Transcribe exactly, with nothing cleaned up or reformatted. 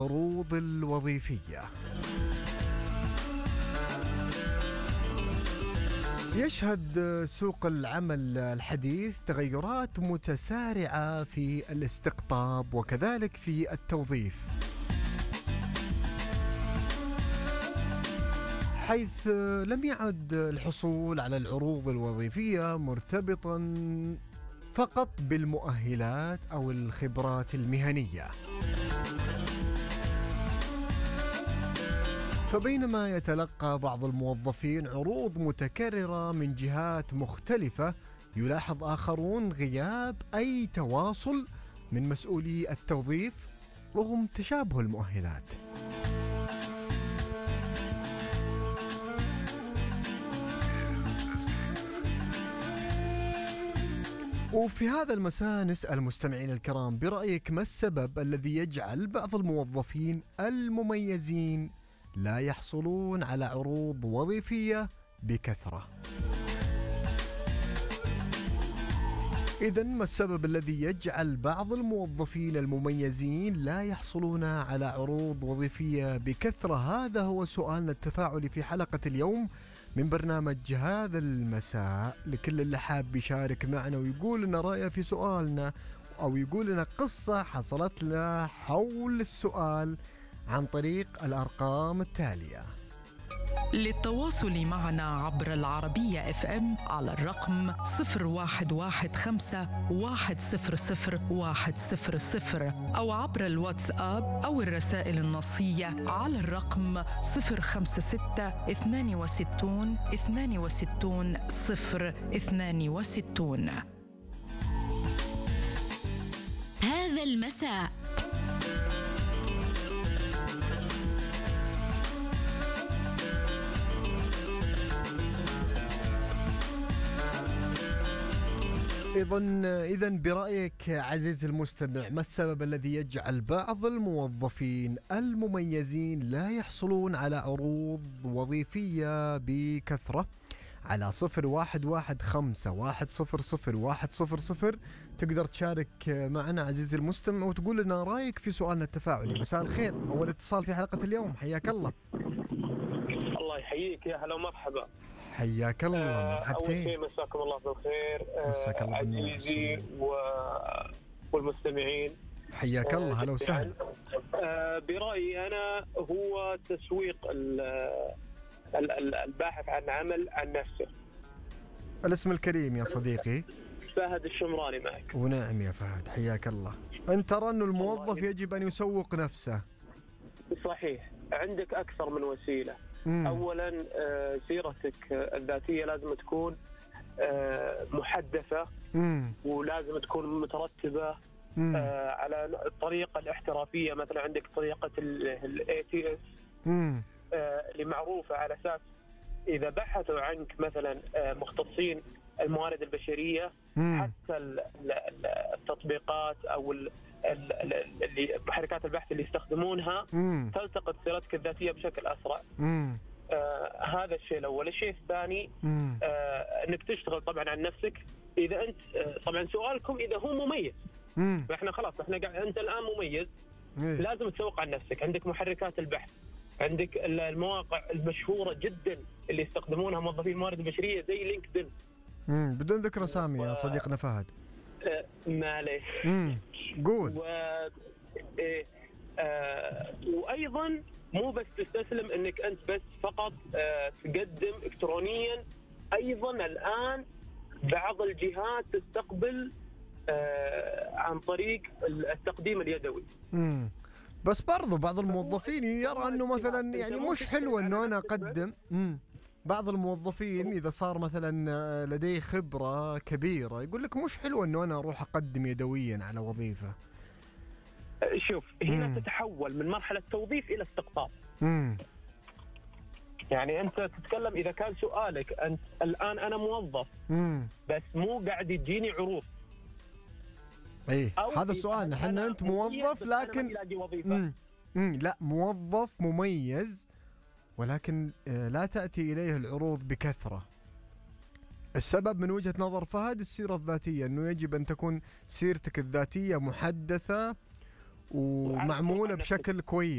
العروض الوظيفية. يشهد سوق العمل الحديث تغيرات متسارعة في الاستقطاب وكذلك في التوظيف، حيث لم يعد الحصول على العروض الوظيفية مرتبطا فقط بالمؤهلات أو الخبرات المهنية. فبينما يتلقى بعض الموظفين عروض متكررة من جهات مختلفة، يلاحظ آخرون غياب أي تواصل من مسؤولي التوظيف رغم تشابه المؤهلات. وفي هذا المساء نسأل مستمعين الكرام، برأيك ما السبب الذي يجعل بعض الموظفين المميزين لا يحصلون على عروض وظيفية بكثرة؟ إذن ما السبب الذي يجعل بعض الموظفين المميزين لا يحصلون على عروض وظيفية بكثرة؟ هذا هو سؤالنا التفاعلي في حلقة اليوم من برنامج هذا المساء. لكل اللي حاب يشارك معنا ويقول لنا رأيه في سؤالنا أو يقول لنا قصة حصلت له حول السؤال عن طريق الأرقام التالية. للتواصل معنا عبر العربية اف ام على الرقم صفر واحد واحد خمسة واحد صفر صفر واحد صفر صفر أو عبر الواتساب أو الرسائل النصية على الرقم صفر خمسة ستة اثنان وستون اثنان وستون صفر اثنان وستون. هذا المساء إذن إذن برأيك عزيزي المستمع، ما السبب الذي يجعل بعض الموظفين المميزين لا يحصلون على عروض وظيفية بكثرة؟ على صفر واحد واحد خمسة واحد صفر صفر واحد صفر صفر تقدر تشارك معنا عزيزي المستمع وتقول لنا رأيك في سؤالنا التفاعلي. مساء الخير، أول اتصال في حلقة اليوم، حياك الله. الله يحييك، يا هلا ومرحبا. حياك الله، مرحبتين. أول شيء مساكم الله بالخير مساك الله عزيزي و... والمستمعين، حياك الله، هلا وسهلا. برأيي أنا هو تسويق الباحث عن عمل عن نفسه. الاسم الكريم يا صديقي فهد الشمراني معك. ونعم يا فهد، حياك الله. أنت ترى أن الموظف يجب أن يسوق نفسه؟ صحيح، عندك أكثر من وسيلة. مم. أولا سيرتك الذاتية لازم تكون محدثة، مم. ولازم تكون مترتبة مم. على الطريقة الاحترافية. مثلا عندك طريقة ال إيه تي إس اللي معروفة، على أساس إذا بحثوا عنك مثلا مختصين الموارد البشرية، مم. حتى التطبيقات أو اللي محركات البحث اللي يستخدمونها مم. تلتقط سيرتك الذاتية بشكل أسرع. مم. آه هذا الشيء الأول. الشيء الثاني آه أنك تشتغل طبعا عن نفسك. إذا أنت آه طبعا سؤالكم إذا هو مميز، مم. فإحنا خلاص إحنا قاعد، أنت الآن مميز، مم. لازم تسوق عن نفسك. عندك محركات البحث، عندك المواقع المشهورة جدا اللي يستخدمونها موظفين الموارد البشرية زي لينكدين. مم. بدون ذكر اسامي و... يا صديقنا فهد. آه معليش. قول. و... إيه آه وأيضا مو بس تستسلم انك انت بس فقط آه تقدم الكترونيا، ايضا الان بعض الجهات تستقبل آه عن طريق التقديم اليدوي. امم بس برضو بعض الموظفين يرى انه مثلا يعني مش حلو انه انا اقدم. امم بعض الموظفين اذا صار مثلا لديه خبرة كبيرة يقول لك مش حلو انه انا اروح اقدم يدويا على وظيفة. شوف، هنا مم. تتحول من مرحلة توظيف إلى استقطاب. مم. يعني أنت تتكلم إذا كان سؤالك أنت الآن أنا موظف، مم. بس مو قاعد يجيني عروض. إيه هذا سؤالنا، حنا أنت موظف لكن مم. مم. لا، موظف مميز ولكن لا تأتي إليه العروض بكثرة. السبب من وجهة نظر فهد السيرة الذاتية، أنه يجب أن تكون سيرتك الذاتية محدثة ومعمولة بشكل كويس.